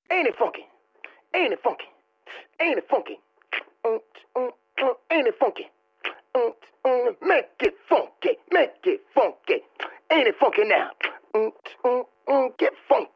Ain't it funky? Ain't it funky? Ain't it funky? Ain't it funky? Make it funky. Make it funky. Ain't it funky now? Get funky.